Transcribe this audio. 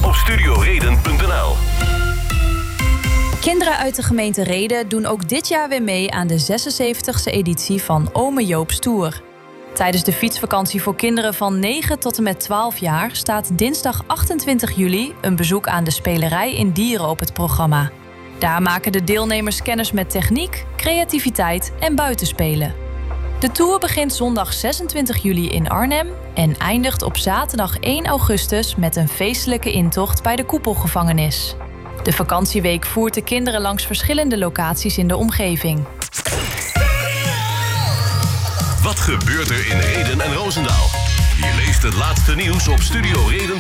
op studioreden.nl. Kinderen uit de gemeente Rheden doen ook dit jaar weer mee aan de 76e editie van Ome Joop's Tour. Tijdens de fietsvakantie voor kinderen van 9 tot en met 12 jaar staat dinsdag 28 juli een bezoek aan de spelerij in Dieren op het programma. Daar maken de deelnemers kennis met techniek, creativiteit en buitenspelen. De tour begint zondag 26 juli in Arnhem en eindigt op zaterdag 1 augustus met een feestelijke intocht bij de Koepelgevangenis. De vakantieweek voert de kinderen langs verschillende locaties in de omgeving. Wat gebeurt er in Rheden en Roosendaal? Je leest het laatste nieuws op studioreden.nl.